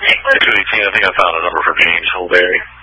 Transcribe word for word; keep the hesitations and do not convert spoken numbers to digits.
two eighteen, I think I found a number for James Holberry.